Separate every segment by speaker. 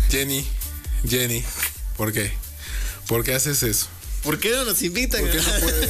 Speaker 1: Jenny, ¿por qué? ¿Por qué haces eso?
Speaker 2: ¿Por qué no nos invitan?
Speaker 1: ¿Por qué no puedes?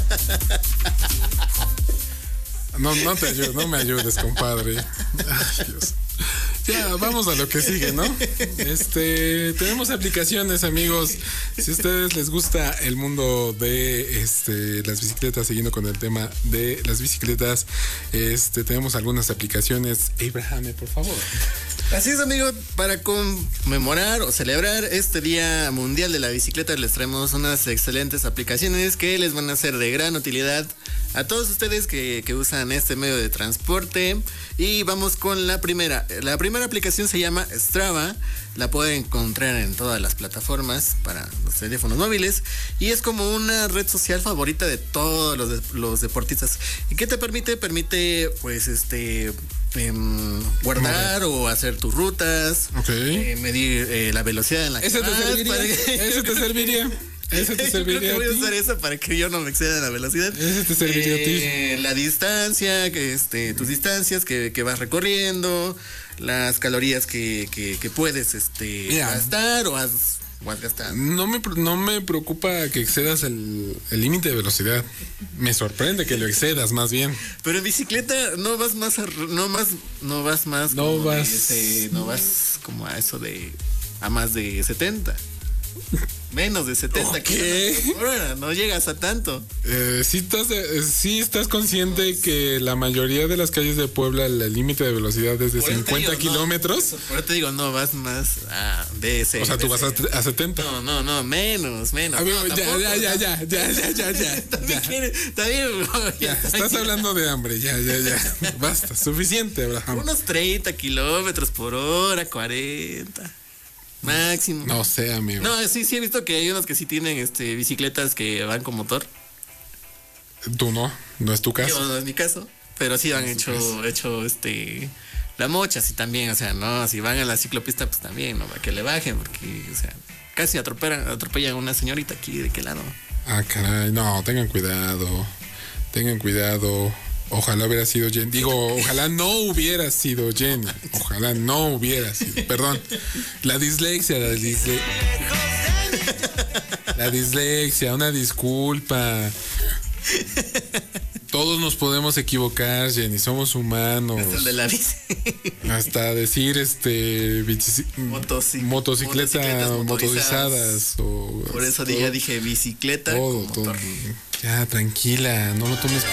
Speaker 1: No te ayudes, no me ayudes, compadre. Ay, Dios. Ya, vamos a lo que sigue, ¿no? Tenemos aplicaciones, amigos. Si a ustedes les gusta el mundo de las bicicletas, siguiendo con el tema de las bicicletas, tenemos algunas aplicaciones. Abraham, por favor.
Speaker 2: Así es, amigo, para conmemorar o celebrar este Día Mundial de la Bicicleta, les traemos unas excelentes aplicaciones que les van a ser de gran utilidad a todos ustedes que usan este medio de transporte. Y vamos con la primera. La primera aplicación se llama Strava. La pueden encontrar en todas las plataformas para los teléfonos móviles. Y es como una red social favorita de todos los deportistas. ¿Y qué te permite? Permite, pues, guardar o hacer tus rutas.
Speaker 1: Okay.
Speaker 2: Medir la velocidad en la que
Speaker 1: Ese
Speaker 2: vas.
Speaker 1: Ese te serviría. Ese te serviría.
Speaker 2: Yo creo que voy a usar eso para que yo no me exceda la velocidad.
Speaker 1: Ese te serviría a ti.
Speaker 2: La distancia, tus distancias que vas recorriendo, las calorías que puedes gastar o has gastado.
Speaker 1: No me preocupa que excedas el límite de velocidad. Me sorprende que lo excedas, más bien.
Speaker 2: Pero en bicicleta no vas como a eso a más de 70. Menos de 70 kilómetros por hora, no llegas a tanto.
Speaker 1: Sí estás consciente que la mayoría de las calles de Puebla el límite de velocidad es de 50 kilómetros.
Speaker 2: Por eso te digo, no vas más de ese.
Speaker 1: O sea, tú vas a 70.
Speaker 2: No, menos.
Speaker 1: Amigo, ya.
Speaker 2: Está bien.
Speaker 1: Ya, estás hablando de hambre, ya. Basta, suficiente, Abraham.
Speaker 2: Unos 30 kilómetros por hora, 40. Máximo.
Speaker 1: No sé, amigo.
Speaker 2: No, sí he visto que hay unos que sí tienen bicicletas que van con motor.
Speaker 1: Tú no es tu caso.
Speaker 2: No es mi caso, pero sí han hecho la mocha, sí también, o sea, no, si van a la ciclopista, pues también, no, para que le bajen, porque, o sea, casi atropellan a una señorita aquí, ¿de qué lado?
Speaker 1: Ah, caray, no, tengan cuidado. Ojalá hubiera sido Jenny. Digo, ojalá no hubiera sido Jenny. Ojalá no hubiera sido. Perdón. La dislexia. La dislexia, una disculpa. Todos nos podemos equivocar, Jenny. Somos humanos.
Speaker 2: Es el de la bici.
Speaker 1: Hasta decir motocicletas motorizadas.
Speaker 2: Por eso ya dije bicicleta.
Speaker 1: Todo. Ya, tranquila. No lo tomes.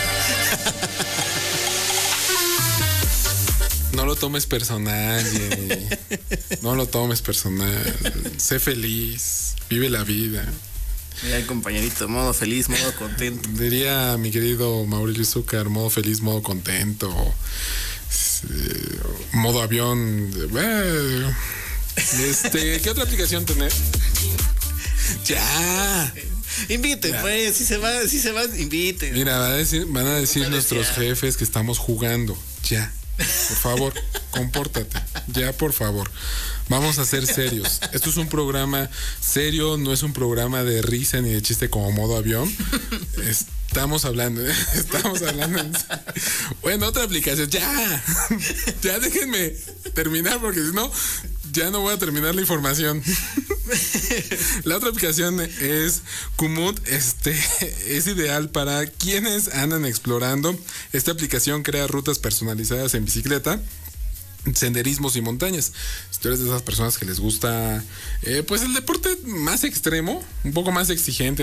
Speaker 1: No lo tomes personal, Jenny. No lo tomes personal. Sé feliz. Vive la vida.
Speaker 2: Mira, compañerito, modo feliz, modo contento.
Speaker 1: Diría mi querido Mauricio Zúcar, modo feliz, modo contento. Modo avión. ¿Qué otra aplicación tener? Ya.
Speaker 2: Inviten, pues, si se va, inviten.
Speaker 1: Mira, van a decir nuestros jefes que estamos jugando. Ya. Por favor, compórtate. Ya, por favor. Vamos a ser serios. Esto es un programa serio, no es un programa de risa ni de chiste como modo avión. Estamos hablando. Bueno, otra aplicación. Ya déjenme terminar, porque si no, ya no voy a terminar la información. La otra aplicación es Komoot. Es ideal para quienes andan explorando. Esta aplicación crea rutas personalizadas en bicicleta, senderismos y montañas. Si tú eres de esas personas que les gusta pues el deporte más extremo, un poco más exigente